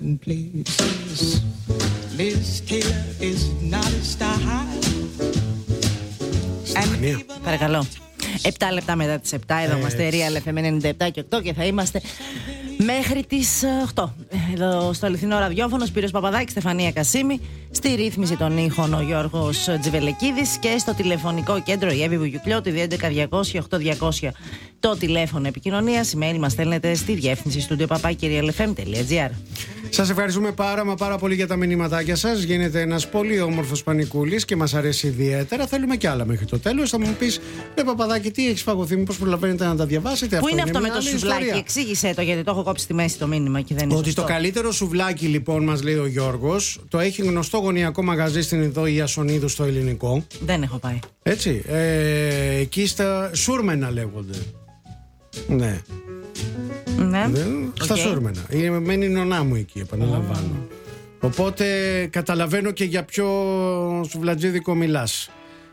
certain places. Liz Taylor is not a star. Παρακαλώ. 7 λεπτά μετά τις 7, εδώ είμαστε Real FM 97 και 8 και θα είμαστε μέχρι τις 8. Εδώ στο αληθινό ραδιόφωνο Σπύρος Παπαδάκης, Στεφανία Κασίμη. Στη ρύθμιση των ήχων ο Γιώργος Τζιβελεκίδης. Και στο τηλεφωνικό κέντρο η Εύη Βουγιουκλιώτη 211-200-8200. Το τηλέφωνο επικοινωνίας. Email μας στέλνετε στη διεύθυνση studio@realfm.gr. Σας ευχαριστούμε πάρα πολύ για τα μηνύματάκια σας. Γίνεται ένας πολύ όμορφος πανικούλης και μας αρέσει ιδιαίτερα. Θέλουμε κι άλλα μέχρι το τέλος. Θα μου πεις, Παπαδάκη, τι έχεις φαγωθεί, μήπως προλαβαίνετε να τα διαβάσετε? Πού είναι αυτό με το σουβλάκι? Εξήγησέ το, γιατί το έχω κόψει στη μέση το μήνυμα και δεν είναι ότι σωστό. Το καλύτερο σουβλάκι, λοιπόν, μας λέει ο Γιώργος, το έχει γνωστό γωνιακό μαγαζί στην Ιδώ Ιασονίδου στο Ελληνικό. Δεν έχω πάει. Έτσι. Εκεί στα Σούρμενα λέγονται. Ναι. Ναι. Στα Σούρμενα. Μένει η νονά μου εκεί, επαναλαμβάνω. Οπότε καταλαβαίνω και για ποιο σουβλατζίδικο μιλάς.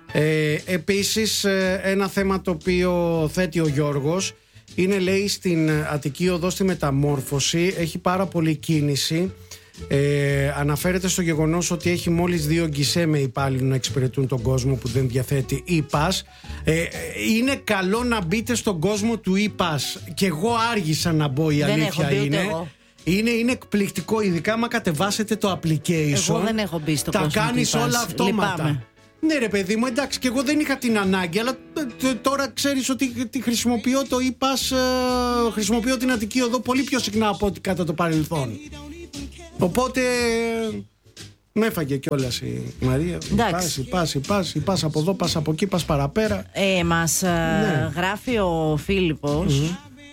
Επίσης, ένα θέμα το οποίο θέτει ο Γιώργος είναι, λέει, στην Αττική Οδό στη Μεταμόρφωση έχει πάρα πολύ κίνηση. Αναφέρεται στο γεγονός ότι έχει μόλις 2 γκισέ με υπάλληλους να εξυπηρετούν τον κόσμο που δεν διαθέτει e-pass. Είναι καλό να μπείτε στον κόσμο του e-pass. Και εγώ άργησα να μπω, η αλήθεια είναι. Είναι εκπληκτικό, ειδικά άμα κατεβάσετε το application. Εγώ δεν έχω μπει στο κόσμο. Τα κάνεις όλα αυτόματα. Λυπάμαι. Ναι, ρε παιδί μου, εντάξει, και εγώ δεν είχα την ανάγκη, αλλά τώρα ξέρεις ότι χρησιμοποιώ το e-pass, χρησιμοποιώ την Αττική Οδό πολύ πιο συχνά από ό,τι κατά το παρελθόν. Οπότε με έφαγε κιόλας η Μαρία. Πας από εδώ, πας από εκεί, πας παραπέρα. Μας γράφει ο Φίλιππος.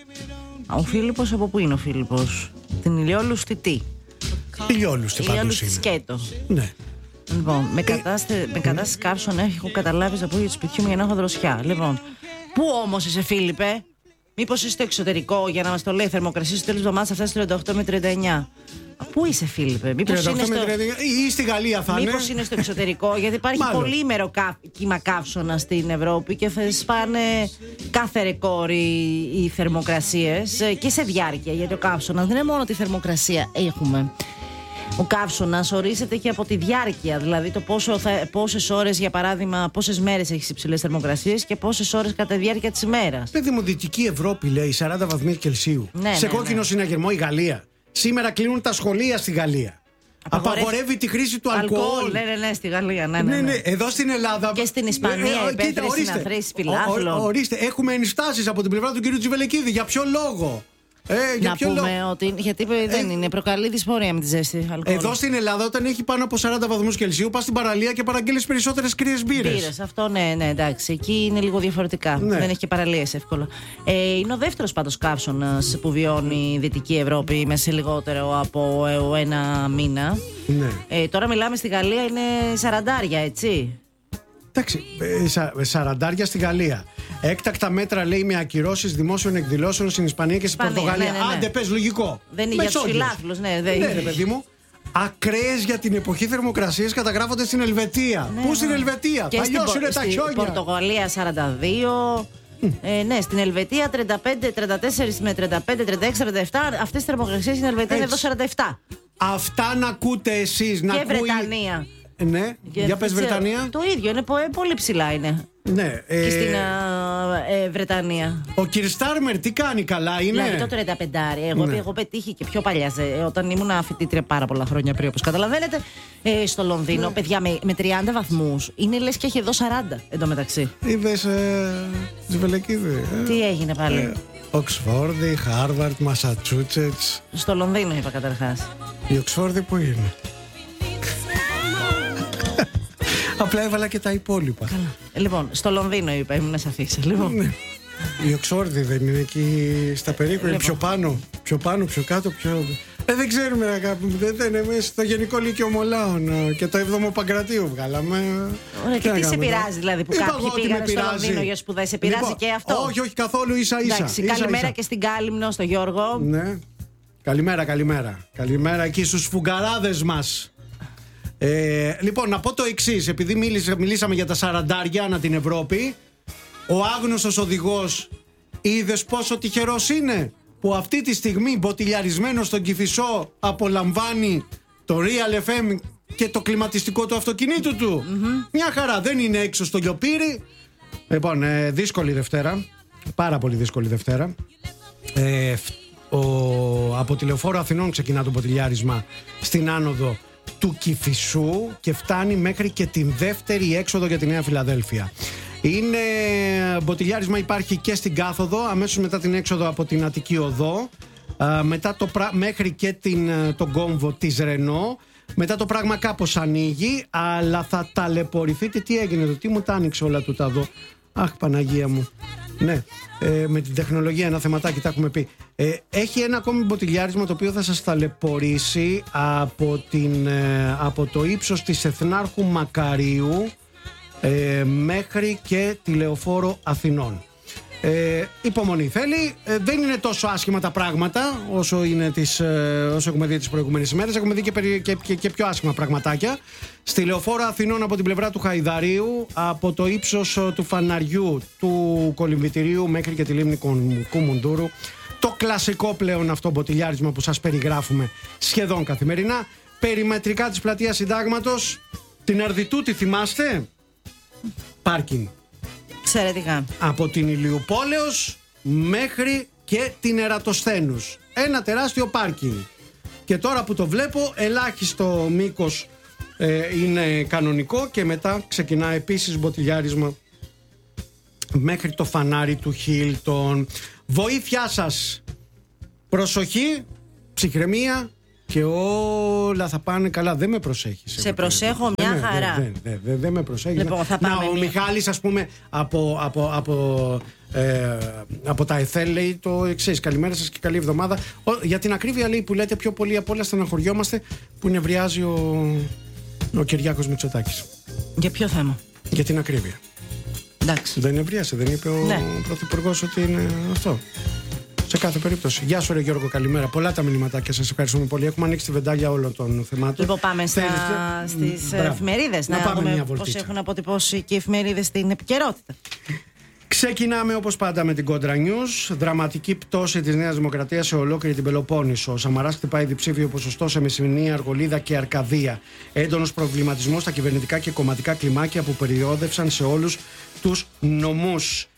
Ο Φίλιππος, από πού είναι ο Φίλιππος? Την Ηλιόλουστη τι? Ηλιόλουστη πάντως είναι. Σκέτο. Ναι. Λοιπόν, με κατάσταση καύσων έχω καταλάβει από το σπιτιού μου για να έχω δροσιά. Λοιπόν, πού όμως είσαι, Φίλιππε? Μήπως είσαι στο εξωτερικό, για να μας το λέει, θερμοκρασία στο τέλος της εβδομάδας θα φτάσει 38 με 39. Πού είσαι, Φίλιππε? Μήπως είναι ή στη Γαλλία θα είναι? Μήπως είναι στο εξωτερικό? Γιατί υπάρχει πολύμερο κύμα καύσωνα στην Ευρώπη και θα σπάνε κάθε ρεκόρ οι θερμοκρασίες και σε διάρκεια. Γιατί ο καύσωνας δεν είναι μόνο τη θερμοκρασία έχουμε. Ο καύσωνας ορίζεται και από τη διάρκεια, δηλαδή το πόσες ώρες, για παράδειγμα, πόσες μέρες έχεις υψηλές θερμοκρασίες και πόσες ώρες κατά τη διάρκεια της ημέρας. Παιδί μου, Δυτική Ευρώπη λέει 40 βαθμοί Κελσίου. Ναι, σε κόκκινο συναγερμό η Γαλλία. Σήμερα κλείνουν τα σχολεία στη Γαλλία. Απαγορεύει τη χρήση του αλκοόλ. Ναι, στη Γαλλία. Ναι. Εδώ στην Ελλάδα. Και στην Ισπανία υπέφερε συναθρήσεις πυλάθλων. Ορίστε, έχουμε ενστάσεις από την πλευρά του κ. Τζιβελεκίδη. Για ποιο λόγο? Να πούμε ότι. Γιατί δεν είναι, προκαλεί δυσφορία με τη ζέστη αλκοόλ. Εδώ στην Ελλάδα, όταν έχει πάνω από 40 βαθμούς Κελσίου, πας στην παραλία και παραγγείλεις περισσότερες κρύες μπύρες. Αυτό ναι, εντάξει. Εκεί είναι λίγο διαφορετικά. Ναι. Δεν έχει και παραλίες εύκολα. Είναι ο δεύτερος πάντως καύσωνας που βιώνει η Δυτική Ευρώπη μέσα σε λιγότερο από ένα μήνα. Ναι. Τώρα μιλάμε στη Γαλλία, είναι 40, έτσι. Εντάξει, 40 στη Γαλλία. Έκτακτα μέτρα, λέει, με ακυρώσεις δημόσιων εκδηλώσεων στην Ισπανία και στην Πορτογαλία. Ναι. Άντε, πες, λογικό. Δεν είναι για τους φιλάθλους, ναι. Ναι, ρε παιδί μου. Ακραίες για την εποχή θερμοκρασίας καταγράφονται στην Ελβετία. Πού στην Ελβετία? Παλιώς είναι τα χιόνια. Στην Πορτογαλία 42. Ναι, στην Ελβετία 35, 34 με 35, 36, 47. Αυτές οι θερμοκρασίες στην Ελβετία είναι εδώ 47. Αυτά να ακούτε εσείς. Και Βρετανία. Ναι, για πες Βρετανία. Το ίδιο, είναι πολύ ψηλά είναι. Ναι. Και στην Βρετανία. Ο Κιρ Στάρμερ τι κάνει, καλά είναι? Δηλαδή το 35. Εγώ πετύχει και πιο παλιά. Όταν ήμουν φοιτήτρια πάρα πολλά χρόνια πριν, όπως καταλαβαίνετε. Στο Λονδίνο, παιδιά, με 30 βαθμούς. Είναι λες και έχει εδώ 40 εντωμεταξύ. Είδες Τζιβελεκίδη? Τι έγινε πάλι? Οξφόρδη, Χάρβαρτ, Μασατσούτσετς. Στο Λονδίνο είπα καταρχάς. Η Οξφόρδη που είναι? Απλά έβαλα και τα υπόλοιπα. Καλά. Λοιπόν, στο Λονδίνο είπα, ήμουν σαφής. Λοιπόν. Ναι. Η Οξφόρδη δεν είναι εκεί στα περίπου? Είναι πιο πάνω, πιο κάτω, πιο... δεν ξέρουμε, αγάπη μου. Δεν είναι στο Γενικό Λύκειο Μολάων και το 7ο Παγκρατίου βγάλαμε. Ωραία, και τι σε πειράζει δηλαδή που κάποιοι πήγαν στο Λονδίνο για σπουδές? Σε πειράζει και αυτό? Όχι, καθόλου, ίσα-ίσα. Καλημέρα και στην Κάλυμνο, στο Γιώργο. Ναι. Καλημέρα εκεί στους φουγκαράδες μας. Λοιπόν, να πω το εξής. Επειδή μιλήσαμε για τα 40 ανά την Ευρώπη, ο άγνωστος οδηγός είδες πόσο τυχερός είναι που αυτή τη στιγμή μποτιλιαρισμένο στον Κηφισό απολαμβάνει το Real FM και το κλιματιστικό του αυτοκινήτου του. Μια χαρά, δεν είναι έξω στο λιοπύρι. Λοιπόν, δύσκολη Δευτέρα. Πάρα πολύ δύσκολη Δευτέρα. Από τη Λεωφόρο Αθηνών ξεκινά το μποτιλιάρισμα στην άνοδο του Κηφισού και φτάνει μέχρι και την δεύτερη έξοδο για τη Νέα Φιλαδέλφια. Είναι μποτιλιάρισμα, υπάρχει και στην κάθοδο, αμέσως μετά την έξοδο από την Αττική Οδό, μετά μέχρι και τον κόμβο της Ρενό. Μετά το πράγμα κάπως ανοίγει, αλλά θα ταλαιπωρηθείτε. Τι έγινε εδώ, τι μου τα άνοιξε όλα τούτα εδώ. Αχ, Παναγία μου. Ναι, με την τεχνολογία ένα θεματάκι, τα έχουμε πει. Έχει ένα ακόμη μποτιλιάρισμα το οποίο θα σας ταλαιπωρήσει από το ύψος της Εθνάρχου Μακαρίου μέχρι και τη Λεωφόρο Αθηνών. Υπομονή θέλει. Δεν είναι τόσο άσχημα τα πράγματα όσο έχουμε δει τις προηγούμενες ημέρες. Έχουμε δει και πιο άσχημα πραγματάκια. Στη Λεωφόρο Αθηνών από την πλευρά του Χαϊδαρίου, από το ύψος του φαναριού του κολυμβητηρίου μέχρι και τη λίμνη Κουμουντούρου, το κλασικό πλέον αυτό μποτιλιάρισμα που σας περιγράφουμε σχεδόν καθημερινά. Περιμετρικά της πλατείας Συντάγματος, την Αρδιτού τη θυμάστε? Πάρκινγκ. Εξαιρετικά. Από την Ηλιουπόλεως μέχρι και την Ερατοσθένους. Ένα τεράστιο πάρκινγκ. Και τώρα που το βλέπω, ελάχιστο μήκος είναι κανονικό και μετά ξεκινά επίσης μποτιλιάρισμα μέχρι το φανάρι του Χίλτον. Βοήθειά σας. Προσοχή, ψυχραιμία και όλα θα πάνε καλά. Δεν με προσέχεις. Σε προσέχω μια χαρά. Δεν με προσέχεις. Λοιπόν, ο Μιχάλης, ας πούμε, από τα ΕΘΕΛ λέει το εξής: καλημέρα σας και καλή εβδομάδα. Για την ακρίβεια, λέει, που λέτε, πιο πολύ απ' όλα στεναχωριόμαστε που νευριάζει ο Κυριάκος Μητσοτάκης. Για ποιο θέμα? Για την ακρίβεια. Εντάξει. Δεν νευρίασε, δεν είπε ο Πρωθυπουργός ότι είναι αυτό? Σε κάθε περίπτωση. Γεια σου, ρε Γιώργο, καλημέρα. Πολλά τα μηνυματάκια, σας ευχαριστούμε πολύ. Έχουμε ανοίξει τη βεντάλια όλων των θεμάτων. Λοιπόν, πάμε στις εφημερίδες να δούμε πώς έχουν αποτυπώσει και οι εφημερίδες στην επικαιρότητα. Ξεκινάμε όπως πάντα με την Κόντρα News. Δραματική πτώση της Νέας Δημοκρατίας σε ολόκληρη την Πελοπόννησο. Ο Σαμαράς χτυπάει διψήφιο ποσοστό σε Μεσσηνία, Αργολίδα και Αρκαδία. Έντονος προβληματισμός στα κυβερνητικά και κομματικά κλιμάκια που περιόδευσαν σε όλους τους νομούς.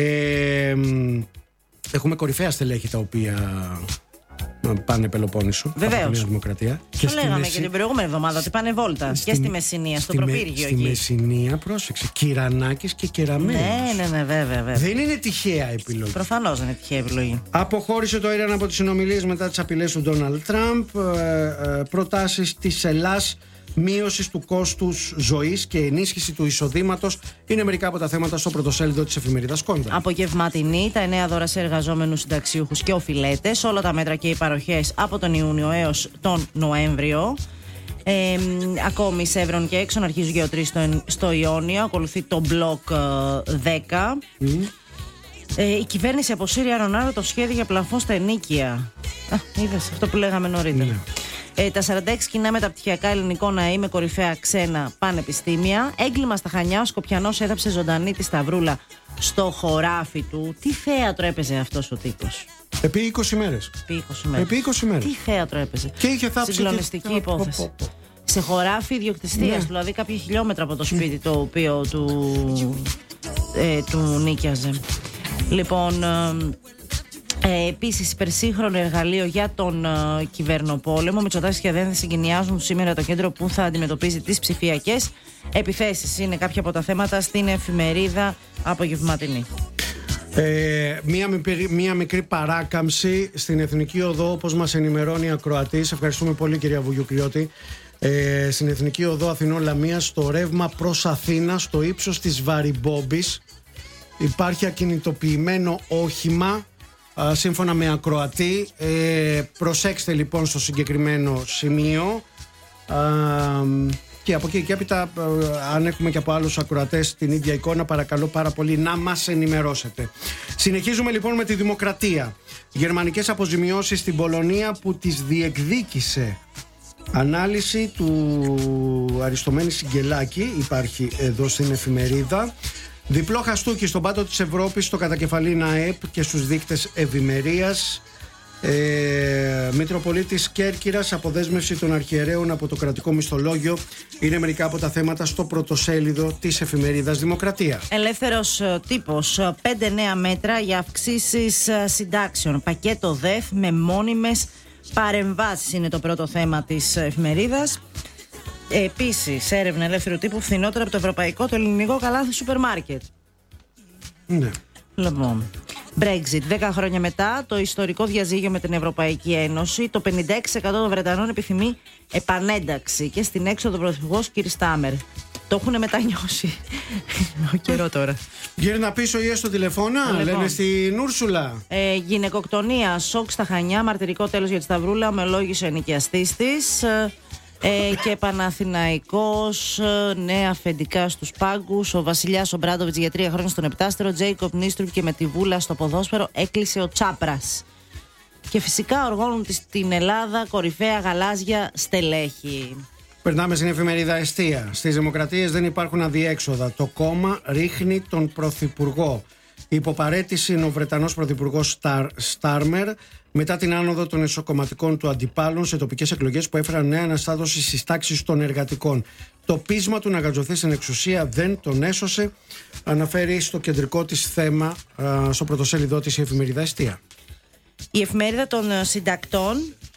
Έχουμε κορυφαία στελέχη τα οποία πάνε Πελοπόννησο. Βεβαίως. Δημοκρατία. Το λέγαμε και την προηγούμενη εβδομάδα ότι πάνε βόλτα και στη Μεσσηνία, στο προπύργιο εκεί. Στη Μεσσηνία, πρόσεξε. Κυρανάκης και Κεραμέως. Ναι, βέβαια. Δεν είναι τυχαία επιλογή. Προφανώς δεν είναι τυχαία επιλογή. Αποχώρησε το Ιράν από τις συνομιλίες μετά τις απειλές του Ντόναλντ Τραμπ. Προτάσεις της Ελλάς μείωση του κόστους ζωής και ενίσχυση του εισοδήματος είναι μερικά από τα θέματα στο πρωτοσέλιδο της εφημερίδας Κόντρα. Απογευματινή, τα 9 δώρα σε εργαζόμενους, συνταξιούχους και οφειλέτες, όλα τα μέτρα και οι παροχές από τον Ιούνιο έως τον Νοέμβριο. Ακόμη Σεύρον και Έξον, αρχίζει γεωτρήσεις στο Ιόνιο, ακολουθεί το μπλοκ 10. Η κυβέρνηση αποσύρει το σχέδιο για πλαφόν στα ενοίκια. Είδες αυτό που λέγαμε νωρίτερα. Τα 46 κοινά μεταπτυχιακά ελληνικών ΑΕΗ με κορυφαία ξένα πανεπιστήμια. Έγκλημα στα Χανιά, ο Σκοπιανός έδαψε ζωντανή τη σταυρούλα στο χωράφι του. Τι θέατρο έπαιζε αυτός ο τύπος? Επί 20 μέρες. Επί 20 μέρες. Τι θέατρο έπαιζε? Και είχε θάψει. Συγκλονιστική υπόθεση. Σε χωράφι ιδιοκτησίας, δηλαδή κάποια χιλιόμετρα από το σπίτι το οποίο του νίκιαζε. Λοιπόν, επίσης, υπερσύγχρονο εργαλείο για τον κυβερνοπόλεμο. Μητσοτάκης και Δένδη συγκοινιάζουν σήμερα το κέντρο που θα αντιμετωπίζει τις ψηφιακές επιθέσεις. Είναι κάποια από τα θέματα στην εφημερίδα Απογευματινή. Μία μικρή παράκαμψη στην Εθνική Οδό, όπως μας ενημερώνει η ακροατής. Ευχαριστούμε πολύ, κυρία Βουγιουκλιώτη. Στην Εθνική Οδό Αθηνών Λαμίας, στο ρεύμα προς Αθήνα, στο ύψος της Βαριμπόμπης, υπάρχει ακινητοποιημένο όχημα. Σύμφωνα με ακροατή, προσέξτε λοιπόν στο συγκεκριμένο σημείο, και από εκεί και έπειτα, αν έχουμε και από άλλους ακροατές την ίδια εικόνα, παρακαλώ πάρα πολύ να μας ενημερώσετε. Συνεχίζουμε λοιπόν με τη Δημοκρατία. Γερμανικές αποζημιώσεις στην Πολωνία που τις διεκδίκησε. Ανάλυση του Αριστομένη Σιγκελάκη υπάρχει εδώ στην εφημερίδα. Διπλό χαστούκι στον πάτο της Ευρώπης, στο κατακεφαλήν ΑΕΠ και στους δείκτες ευημερίας. Μητροπολίτης Κέρκυρας, αποδέσμευση των αρχιερέων από το κρατικό μισθολόγιο. Είναι μερικά από τα θέματα στο πρωτοσέλιδο της εφημερίδας Δημοκρατία. Ελεύθερος τύπος. 5 νέα μέτρα για αυξήσεις συντάξεων. Πακέτο ΔΕΘ με μόνιμες παρεμβάσεις είναι το πρώτο θέμα της εφημερίδας. Επίσης, έρευνα ελεύθερου τύπου, φθηνότερο από το ευρωπαϊκό, το ελληνικό καλάθι σούπερ μάρκετ. Ναι. Λοιπόν, Brexit. 10 χρόνια μετά, το ιστορικό διαζύγιο με την Ευρωπαϊκή Ένωση. Το 56% των Βρετανών επιθυμεί επανένταξη. Και στην έξοδο ο πρωθυπουργός κ. Στάμερ. Το έχουν μετανιώσει. Καιρό τώρα. Γύρνα πίσω ή έστω τηλεφώνα, Λοιπόν. λένε στην Ούρσουλα. Γυναικοκτονία, σοκ στα Χανιά, μαρτυρικό τέλος για τη Σταυρούλα, ομολόγησε ο ενοικιαστής της. Και Παναθηναϊκός, νέα αφεντικά στους πάγκους. Ο Βασιλιάς ο Μπράντοβιτς για 3 χρόνια στον Επτάστερο. Τζέικοπ Νίστρουπ και με τη Βούλα στο ποδόσφαιρο. Έκλεισε ο Τσάπρας. Και φυσικά οργώνουν στην Ελλάδα κορυφαία γαλάζια στελέχη. Περνάμε στην εφημερίδα Εστία. Στις δημοκρατίες δεν υπάρχουν αδιέξοδα. Το κόμμα ρίχνει τον πρωθυπουργό. Υποπαρέτηση είναι ο Βρετανός πρωθυπουργός Στάρμερ μετά την άνοδο των εσωκομματικών του αντιπάλων σε τοπικές εκλογές που έφεραν νέα αναστάτωση στις τάξεις των εργατικών. Το πείσμα του να γατζωθεί στην εξουσία δεν τον έσωσε, αναφέρει στο κεντρικό της θέμα στο πρωτοσέλιδό της η εφημερίδα Εστία. Η εφημερίδα των συντακτών.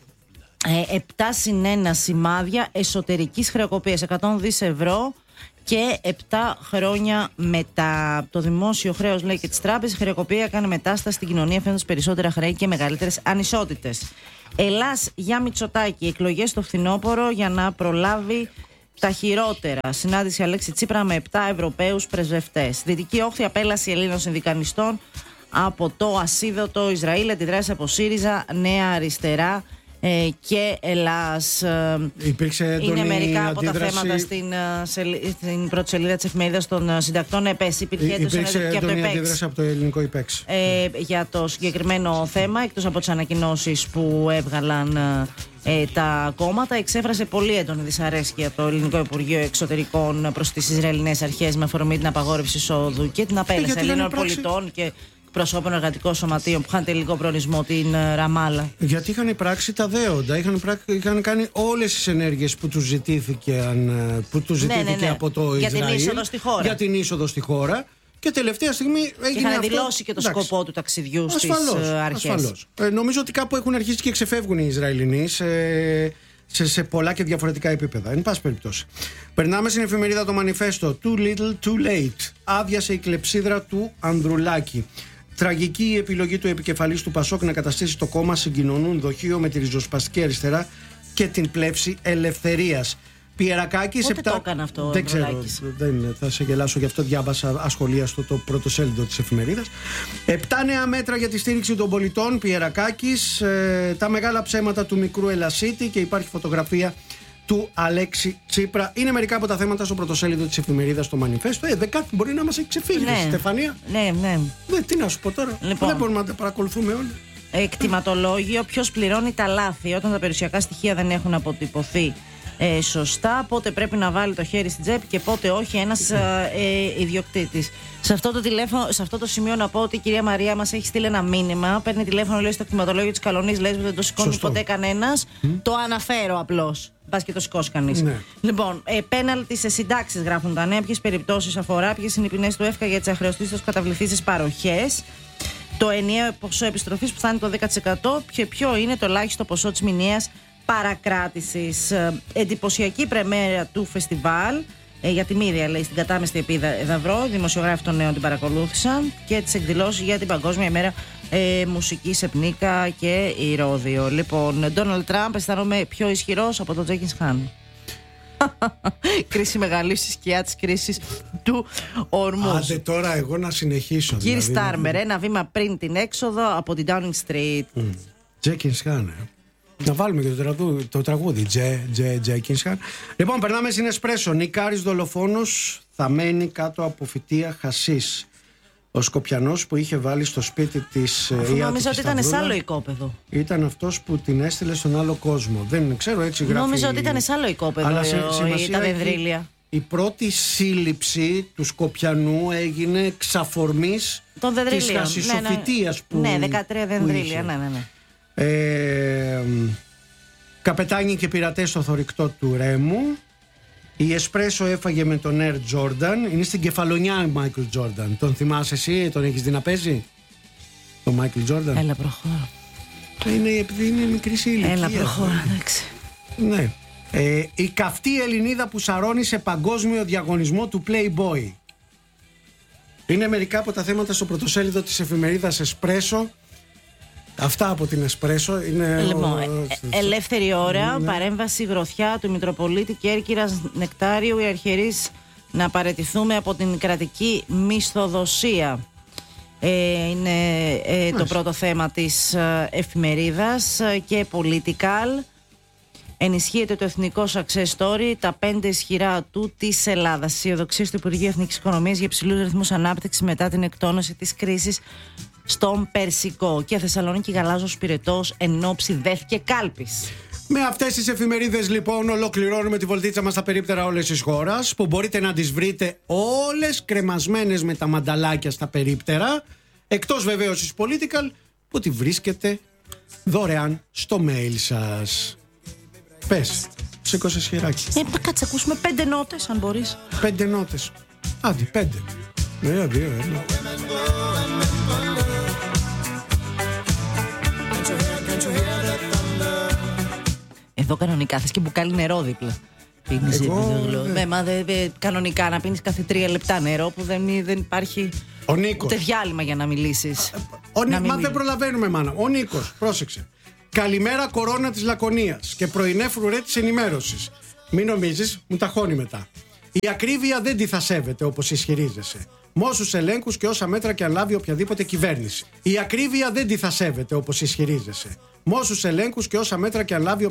7+1 σημάδια εσωτερικής χρεοκοπίας, 100 δις ευρώ και 7 χρόνια μετά. Το δημόσιο χρέος, λέει, και τις τράπεζες, χρεοκοπία έκανε μετάσταση στην κοινωνία, φαίνοντας περισσότερα χρέη και μεγαλύτερες ανισότητες. Ελλάς για Μητσοτάκη, εκλογές στο φθινόπωρο για να προλάβει τα χειρότερα. Συνάντηση Αλέξη Τσίπρα με 7 Ευρωπαίους πρεσβευτές. Δυτική Όχθη, απέλαση Ελλήνων συνδικαλιστών από το ασίδωτο Ισραήλ, αντιδράσει από ΣΥΡΙΖΑ, Νέα Αριστερά και Ελλάς. Είναι μερικά από τα θέματα στην πρώτη σελίδα της εφημερίδας των συντακτών. Υπήρχε έντονη αντίδραση από το ελληνικό ΙΠΕΞ. Για το συγκεκριμένο θέμα, εκτός από τις ανακοινώσεις που έβγαλαν τα κόμματα, εξέφρασε πολύ έντονη δυσαρέσκεια το Ελληνικό Υπουργείο Εξωτερικών προς τις Ισραηλινές αρχές με αφορμή την απαγόρευση εισόδου και την απέλαση Ελλήνων πολιτών και προσώπων εργατικών σωματείων που είχαν τελικό προορισμό την Ραμάλα. Γιατί είχαν πράξει τα δέοντα, είχαν κάνει όλες τις ενέργειες που τους ζητήθηκε από το Ισραήλ για την είσοδο στη χώρα. Και τελευταία στιγμή έγινε. Είχαν δηλώσει και το σκοπό του ταξιδιού στις αρχές. Ασφαλώς. Νομίζω ότι κάπου έχουν αρχίσει και ξεφεύγουν οι Ισραηλινοί σε πολλά και διαφορετικά επίπεδα. Εν πάση περιπτώσει. Περνάμε στην εφημερίδα το Μανιφέστο. Too little, too late. Άδειασε η κλεψίδρα του Ανδρουλάκη. Τραγική η επιλογή του επικεφαλής του Πασόκ να καταστήσει το κόμμα συγκοινωνούν δοχείο με τη ριζοσπαστική αριστερά και την πλεύση ελευθερίας. Πιερακάκης. Πότε το έκανε αυτό ο δεν ξέρω. Θα σε γελάσω, γι' αυτό διάβασα ασχολίαστο το πρώτο σέλιδο της εφημερίδας. 7 νέα μέτρα για τη στήριξη των πολιτών. Πιερακάκης. Τα μεγάλα ψέματα του μικρού Ελασίτη και υπάρχει φωτογραφία του Αλέξη Τσίπρα. Είναι μερικά από τα θέματα στο πρωτοσέλιδο της εφημερίδας στο Μανιφέστο. Κάτι μπορεί να μας έχει ξεφύγει, Στεφανία. Ναι. Τι να σου πω τώρα. Λοιπόν, δεν μπορούμε να τα παρακολουθούμε όλα. Εκτιματολόγιο. Ποιος πληρώνει τα λάθη όταν τα περιουσιακά στοιχεία δεν έχουν αποτυπωθεί σωστά, πότε πρέπει να βάλει το χέρι στην τσέπη και πότε όχι ένας ιδιοκτήτης. Σε αυτό το σημείο να πω ότι η κυρία Μαρία μας έχει στείλει ένα μήνυμα. Παίρνει τηλέφωνο, λέει, στο κτηματολόγιο της Καλονής, λέει, δεν το σηκώνει ποτέ κανένας. Το αναφέρω απλώς. Πας και το σηκώσει κανείς. Ναι. Λοιπόν, πέναλτι σε συντάξεις γράφουν τα νέα. Ποιες περιπτώσεις αφορά, ποιες είναι οι ποινές του ΕΦΚΑ για τις αχρεωστήσεις καταβληθήσεις παροχές. Το ενιαίο ποσό επιστροφής που θα είναι το 10% και ποιο είναι το ελάχιστο ποσό της μηνιαίας παρακράτησης. Εντυπωσιακή πρεμέρα του φεστιβάλ για τη Μύρια, λέει, στην κατάμεστη Εδαυρό. Οι δημοσιογράφοι των νέων την παρακολούθησαν και τις εκδηλώσεις για την Παγκόσμια ημέρα μουσική σε Πνίκα και Ηρώδειο. Λοιπόν, Ντόναλντ Τραμπ αισθάνομαι πιο ισχυρός από τον Τζέκινς Χάν. Κρίση μεγαλύτερη στη σκιά της κρίσης του Ορμούς. Άντε τώρα εγώ να συνεχίσω. Κύριε Στάρμερ, ένα βήμα πριν την έξοδο από την Downing Street. Τζέκινς Χάν. Να βάλουμε και το τραγούδι. Τζέκινς Χάν. Λοιπόν, περνάμε στην Εσπρέσο. Νικάρης δολοφόνος θα μένει κάτω από φυτεία χασίς. Ο Σκοπιανός που είχε βάλει στο σπίτι της Ιάτικης. Νόμιζα ότι ήταν σε άλλο οικόπεδο. Ήταν αυτός που την έστειλε στον άλλο κόσμο. Δεν ξέρω, έτσι γράφει. Νόμιζα ότι ήταν σε άλλο οικόπεδο. Αλλά τα δενδρίλια. Η πρώτη σύλληψη του Σκοπιανού έγινε εξ αφορμής της χασισοφυτείας που. Ναι, 13 δενδρίλια. Ναι. Καπετάνιοι και πειρατές στο θωρηκτό του Ρέμου. Η Εσπρέσο έφαγε με τον Air Jordan. Είναι στην κεφαλονιά ο Michael Jordan. Τον θυμάσαι εσύ, τον έχεις δει να παίζει τον Michael Jordan? Έλα προχώρα. Επειδή είναι μικρή ηλικία. Έλα προχώρα, εντάξει. Ναι. Η καυτή Ελληνίδα που σαρώνει σε παγκόσμιο διαγωνισμό του Playboy. Είναι μερικά από τα θέματα στο πρωτοσέλιδο της εφημερίδας Εσπρέσο. Αυτά από την Εσπρέσο είναι. Ελεύθερη ώρα, παρέμβαση γροθιά του Μητροπολίτη Κέρκυρας Νεκτάριου, οι αρχιερείς να παραιτηθούμε από την κρατική μισθοδοσία. Είναι το πρώτο θέμα της εφημερίδας. Και Political. Ενισχύεται το εθνικό success story, τα 5 ισχυρά του της Ελλάδας. Αισιοδοξίες του Υπουργείου Εθνικής Οικονομίας για υψηλούς ρυθμούς ανάπτυξης μετά την εκτόνωση της κρίσης στον Περσικό. Και Θεσσαλονίκη γαλάζος πυρετός εν ώψη ΔΕΘ και κάλπης. Με αυτές τις εφημερίδες λοιπόν ολοκληρώνουμε τη βολτίτσα μας στα περίπτερα όλες της χώρας, που μπορείτε να τις βρείτε όλες κρεμασμένες με τα μανταλάκια στα περίπτερα, εκτός βεβαίως της Political που τη βρίσκετε δωρεάν στο mail σας. Πες, σήκωσες χεράκι. Κάτσε, ακούσουμε 5 νότες αν μπορείς. 5 νότες. Άντε, 5. 1, 2, 1. Εδώ κανονικά θες και μπουκάλι νερό δίπλα. Πίνεις κανονικά να πίνεις κάθε 3 λεπτά νερό, που δεν υπάρχει ούτε διάλειμμα για να μιλήσεις. Μα δεν προλαβαίνουμε, μάνα. Ο Νίκος, πρόσεξε. Καλημέρα κορώνα της Λακωνίας και πρωινέ φρουρέ της ενημέρωσης. Μην νομίζεις, μου ταχώνει μετά. Η ακρίβεια δεν τη θα σέβεται όπως ισχυρίζεσαι. Με όσους ελέγχους και όσα μέτρα και αν λάβει οποιαδήποτε κυβέρνηση. Η ακρίβεια δεν τη θα σέβεται όπως ισχυρίζεσαι. Με όσους ελέγχους και όσα μέτρα και αν λάβει